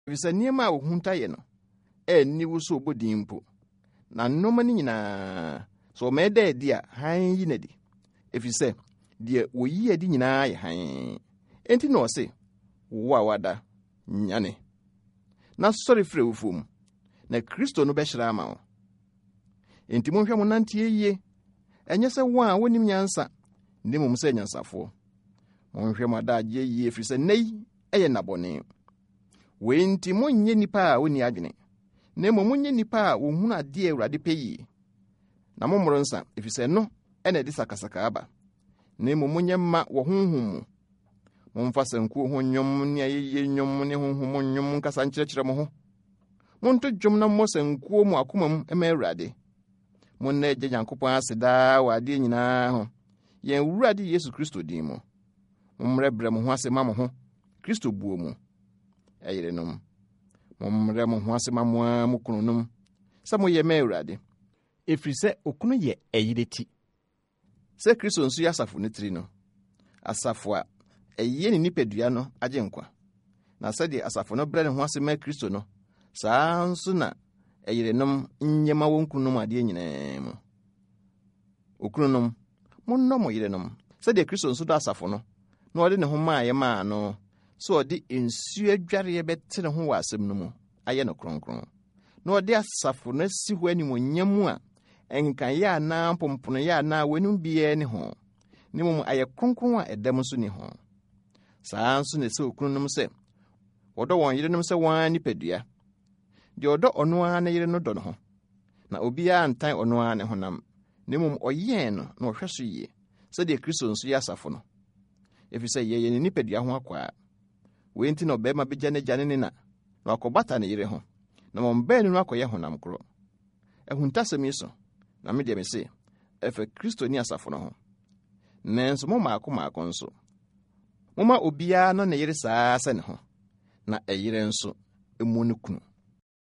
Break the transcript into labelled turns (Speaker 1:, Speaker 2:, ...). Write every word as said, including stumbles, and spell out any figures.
Speaker 1: Efisɛ nneɛma a ohunta yɛ no ɛnni wo so obodin mpo. Na nnoma no nyinaa so ɔmɛda adi a han yi na di. Efisɛ deɛ woyi adi nyinaa yɛ han. Enti na ɔse wo a wada nyane. Na sɔre frɛ wo fom. Na Kristo no bɛhyira ama wo. Enti monhwɛ mo nante yie. Ɛnyɛ sɛ wɔn a wonim nyansa, ne mmom sɛ nyansafoɔ. Monhwɛ mo adagye yie efisɛ nei ɛyɛ nabɔne. Wei nti monyɛ nipa a wonni adwene. Na mmom monyɛ nipa a wohunu ade a Awurade pɛ yie. Na mommoro nsa efisɛ no ɛna de sakasaka aba. Na mmom monyɛ mma wɔ honhom mu. Momfa sankuo ho nnwom ne ayɛyɛ nnwom ne honhom nnwom nkasa nkyerɛkyerɛ mo ho. Monto dwom na mmɔ sankuo mu akoma mu ɛma Awurade. Monna agye Nyankopɔn ase daa wɔ ade nyinaa ho. Yɛn Awurade Yesu Kristo din mu. Mommrɛbrɛ mo ho ase ma mo ho. Kristo buo mu. Ɛyerenom. Mommrɛ mo ho ase ma mo a mo kununom. Sɛ moyɛ ma Awurade.
Speaker 2: Ɛfiri sɛ okunu yɛ ɛyere ti.
Speaker 1: Sɛ Kristo nso yɛ asafo ne tiri no. Asafo a ɛyɛ ne nipadua no agye nkwa. Na sɛdeɛ asafo no brɛ ne ho ase ma Kristo no, saa nso na ɛyerenom nyɛma wɔn kununom adeɛ nyinaa mu. Okununom, monnɔ mo yerenom. Sɛdeɛ Kristo nso dɔ asafo no, na ɔde ne ho maa yɛ maa no, so ɔde nsuo adwareɛ bɛte ne ho wɔ asɛm no mu, ayɛ no kronkron. Na ɔde asafo no asi hɔ animonyam mu a, ɛnkanyɛ anaa mpomponoyɛ anaa w'anim biara ne ho. Ne mmom ayɛ kronkron a ɛdam nso ne ho. Saa nso na ɛsɛ okununom sɛ, wɔdɔ wɔn yerenom sɛ wɔn ara nipadua. Deɛ ɔdɔ ɔno ara ne yere no dɔ no ho. Na obiara ntan ɔno ara ne honam. Ne mmom ɔyɛn no na ɔhwɛ so yie, sɛdeɛ Kristo nso yɛ asafo no. Efisɛ yɛyɛ ne nipadua ho akwaa. Wei nti na ɔbarima bɛgya n'agya ne ne na, na ɔkɔbata ne yere ho. Na wɔn baanu no akɔyɛ honam koro. Ɛhuntasɛm yi so, na me deɛ me se, ɛfɛ Kristo ne asafo no ho. Nanso mo maako maako nso, moma obiara no ne yere saa sɛ ne ho, na ɛyere nso emu ne kunu.